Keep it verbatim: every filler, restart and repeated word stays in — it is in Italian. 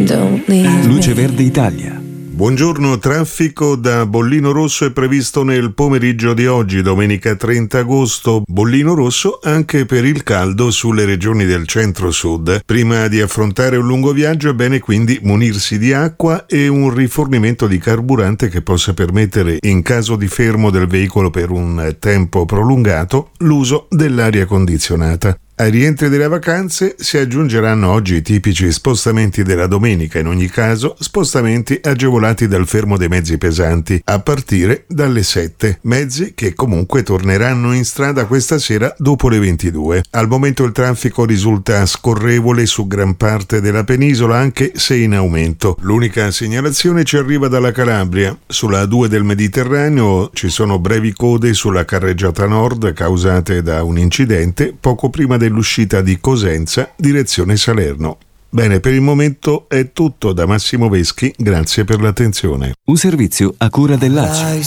Don't leave Luce me. Verde Italia. Buongiorno, traffico da Bollino Rosso è previsto nel pomeriggio di oggi, domenica trenta agosto. Bollino Rosso anche per il caldo sulle regioni del centro-sud. Prima di affrontare un lungo viaggio è bene quindi munirsi di acqua e un rifornimento di carburante che possa permettere, in caso di fermo del veicolo per un tempo prolungato, l'uso dell'aria condizionata. Ai rientri delle vacanze si aggiungeranno oggi i tipici spostamenti della domenica, in ogni caso spostamenti agevolati dal fermo dei mezzi pesanti, a partire dalle sette, mezzi che comunque torneranno in strada questa sera dopo le ventidue. Al momento il traffico risulta scorrevole su gran parte della penisola, anche se in aumento. L'unica segnalazione ci arriva dalla Calabria. Sulla A due del Mediterraneo ci sono brevi code sulla carreggiata nord causate da un incidente poco prima dell'uscita di Cosenza, direzione Salerno. Bene, per il momento è tutto da Massimo Veschi, grazie per l'attenzione. Un servizio a cura dell'A C I.